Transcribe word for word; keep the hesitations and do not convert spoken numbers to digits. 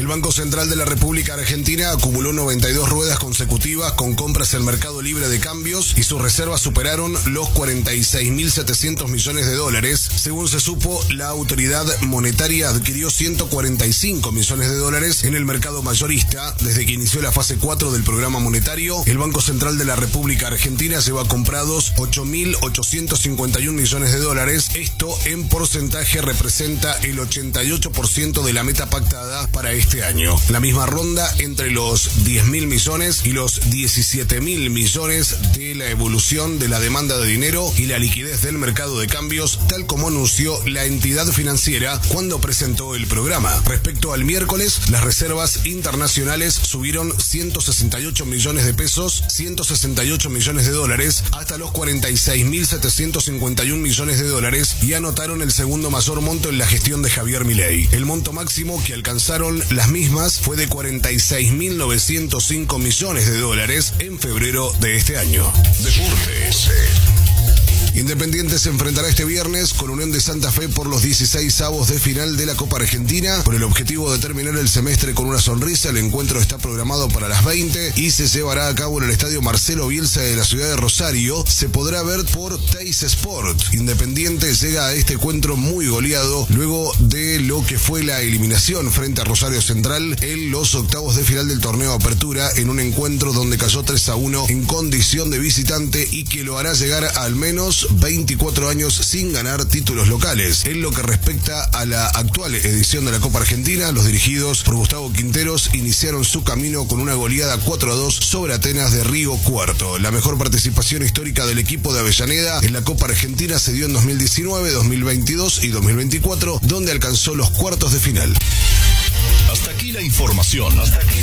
Banco Central de la República Argentina acumuló noventa y dos ruedas consecutivas con compras en Mercado Libre de Cambios y sus reservas superaron los cuarenta y seis mil setecientos millones de dólares. Según se supo, la autoridad monetaria adquirió ciento cuarenta y cinco millones de dólares en el mercado mayorista. Desde que inició la fase cuatro del programa monetario, el Banco Central de la República Argentina lleva comprados ocho mil ochocientos cincuenta y uno millones de dólares. Esto en porcentaje representa el ochenta y ocho por ciento de la meta pactada para este año. La misma ronda entre los diez mil millones y los diecisiete mil millones de la evolución de la demanda de dinero y la liquidez del mercado de cambios, tal como anunció la entidad financiera cuando presentó el programa. Respecto al miércoles, las reservas internacionales subieron ciento sesenta y ocho millones de pesos, ciento sesenta y ocho millones de dólares, hasta los cuarenta y seis mil setecientos cincuenta y uno millones de dólares y anotaron el segundo mayor monto en la gestión de Javier Milei. El monto máximo que alcanzaron las mismas fue de cuarenta y seis mil novecientos cinco millones de dólares en febrero de este año. Deportes. Independiente se enfrentará este viernes con Unión de Santa Fe por los dieciseisavos de final de la Copa Argentina. Con el objetivo de terminar el semestre con una sonrisa, el encuentro está programado para las veinte y se llevará a cabo en el estadio Marcelo Bielsa de la ciudad de Rosario. Se podrá ver por Teis Sport. Independiente llega a este encuentro muy goleado luego de lo que fue la eliminación frente a Rosario Central en los octavos de final del torneo Apertura, en un encuentro donde cayó tres a uno en condición de visitante y que lo hará llegar al menos veinticuatro años sin ganar títulos locales. En lo que respecta a la actual edición de la Copa Argentina, los dirigidos por Gustavo Quinteros iniciaron su camino con una goleada cuatro a dos sobre Atenas de Río Cuarto. La mejor participación histórica del equipo de Avellaneda en la Copa Argentina se dio en dos mil diecinueve, dos mil veintidós y dos mil veinticuatro, donde alcanzó los cuartos de final. Hasta aquí la información. Hasta aquí.